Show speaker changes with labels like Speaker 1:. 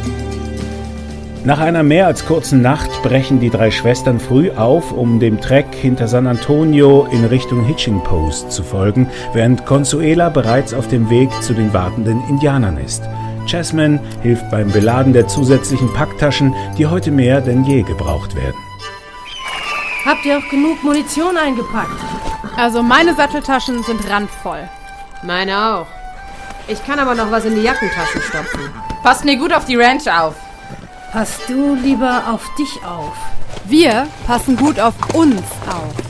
Speaker 1: Nach einer mehr als kurzen Nacht brechen die 3 Schwestern früh auf, um dem Trek hinter San Antonio in Richtung Hitching Post zu folgen, während Consuela bereits auf dem Weg zu den wartenden Indianern ist. Jasmine hilft beim Beladen der zusätzlichen Packtaschen, die heute mehr denn je gebraucht werden.
Speaker 2: Habt ihr auch genug Munition eingepackt?
Speaker 3: Also meine Satteltaschen sind randvoll.
Speaker 2: Meine auch. Ich kann aber noch was in die Jackentaschen stopfen.
Speaker 4: Passt mir gut auf die Ranch auf.
Speaker 2: Passt du lieber auf dich auf.
Speaker 3: Wir passen gut auf uns auf.